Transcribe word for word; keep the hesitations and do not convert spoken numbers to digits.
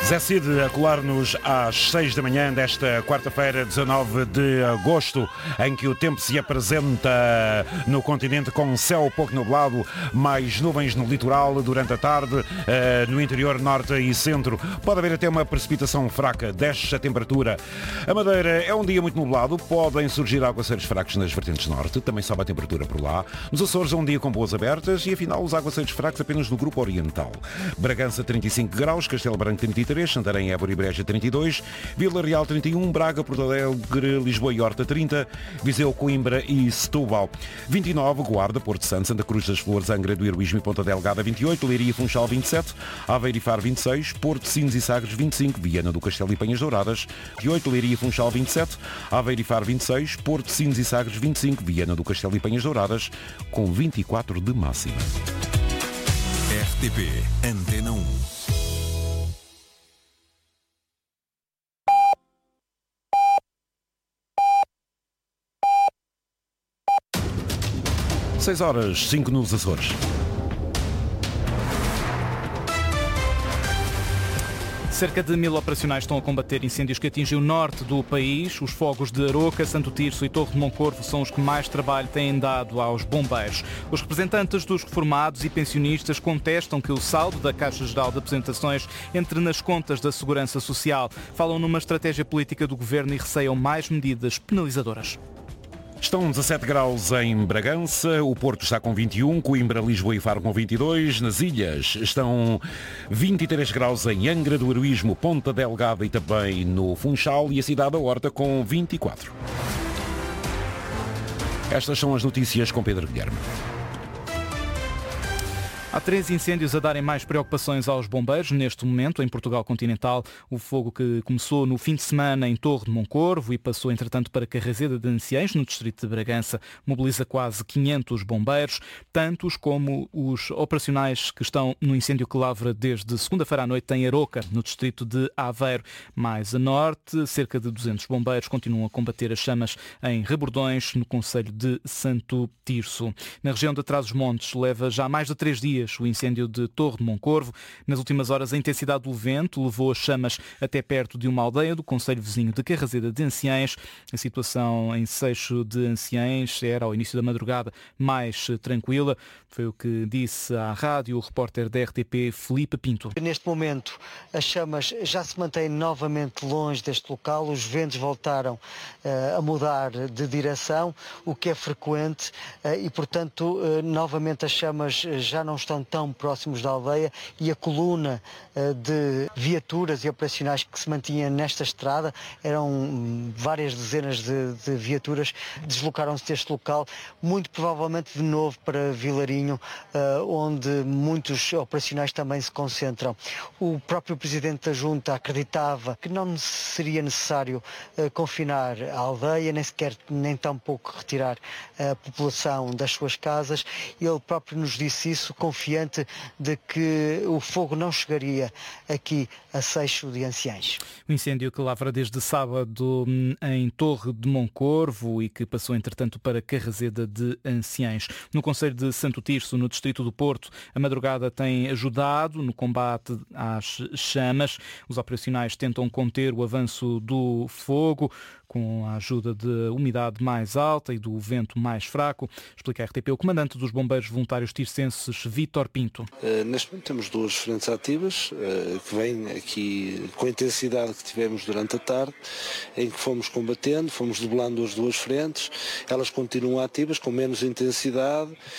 Zé Cid a colar-nos às seis da manhã desta quarta-feira, dezanove de agosto, em que o tempo se apresenta no continente com céu pouco nublado, mais nuvens no litoral durante a tarde, no interior norte e centro. Pode haver até uma precipitação fraca, desce a temperatura. A Madeira é um dia muito nublado, podem surgir aguaceiros fracos nas vertentes norte, também sobe a temperatura por lá. Nos Açores é um dia com boas abertas e afinal os aguaceiros fracos apenas no grupo oriental. Bragança trinta e cinco graus, Castelo Branco trinta e três, Santarém, Évora e Beja trinta e dois, Vila Real trinta e um, Braga, Porto Alegre, Lisboa e Horta trinta, Viseu, Coimbra e Setúbal vinte e nove, Guarda, Porto Santo, Santa Cruz das Flores, Angra do Heroísmo e Ponta Delgada vinte e oito, Leiria e Funchal vinte e sete, Aveiro e Faro vinte e seis, Porto, Sines e Sagres vinte e cinco, Viana do Castelo e Penhas Douradas vinte e oito, Leiria e Funchal vinte e sete, Aveiro e Faro vinte e seis, Porto, Sines e Sagres vinte e cinco, Viana do Castelo e Penhas Douradas com vinte e quatro de máxima. R T P Antena um. seis horas, cinco nos Açores. Cerca de mil operacionais estão a combater incêndios que atingem o norte do país. Os fogos de Aroca, Santo Tirso e Torre de Moncorvo são os que mais trabalho têm dado aos bombeiros. Os representantes dos reformados e pensionistas contestam que o saldo da Caixa Geral de Apresentações entre nas contas da Segurança Social. Falam numa estratégia política do governo e receiam mais medidas penalizadoras. Estão dezassete graus em Bragança, o Porto está com vinte e um, Coimbra, Lisboa e Faro com vinte e dois, nas ilhas estão vinte e três graus em Angra do Heroísmo, Ponta Delgada e também no Funchal e a cidade da Horta com vinte e quatro. Estas são as notícias com Pedro Guilherme. Há três incêndios a darem mais preocupações aos bombeiros neste momento em Portugal continental. O fogo que começou no fim de semana em Torre de Moncorvo e passou entretanto para Carrazeda de Anciães, no distrito de Bragança, mobiliza quase quinhentos bombeiros, tantos como os operacionais que estão no incêndio que lavra desde segunda-feira à noite em Aroca, no distrito de Aveiro. Mais a norte, cerca de duzentos bombeiros continuam a combater as chamas em Rebordões, no concelho de Santo Tirso. Na região de Trás-os-Montes leva já mais de três dias o incêndio de Torre de Moncorvo. Nas últimas horas, a intensidade do vento levou as chamas até perto de uma aldeia do concelho vizinho de Carrazeda de Anciães. A situação em Seixo de Anciães era, ao início da madrugada, mais tranquila. Foi o que disse à rádio o repórter da R T P, Filipe Pinto. Neste momento, as chamas já se mantêm novamente longe deste local. Os ventos voltaram uh, a mudar de direção, o que é frequente, uh, e, portanto, uh, novamente as chamas já não estão tão próximos da aldeia e a coluna uh, de viaturas e operacionais que se mantinha nesta estrada, eram um, várias dezenas de, de viaturas, deslocaram-se deste local, muito provavelmente de novo para Vilarinho, uh, onde muitos operacionais também se concentram. O próprio Presidente da Junta acreditava que não seria necessário uh, confinar a aldeia, nem sequer, nem tampouco retirar a população das suas casas. Ele próprio nos disse isso, confiante de que o fogo não chegaria aqui a Seixo de Anciães. O incêndio que lavra desde sábado em Torre de Moncorvo e que passou entretanto para Carrazeda de Anciães. No concelho de Santo Tirso, no distrito do Porto, a madrugada tem ajudado no combate às chamas. Os operacionais tentam conter o avanço do fogo com a ajuda de umidade mais alta e do vento mais fraco. Explica a R T P o comandante dos bombeiros voluntários tircenses, Vítor Pinto. Uh, neste momento temos duas frentes ativas uh, que vêm aqui com a intensidade que tivemos durante a tarde, em que fomos combatendo, fomos dublando as duas frentes. Elas continuam ativas com menos intensidade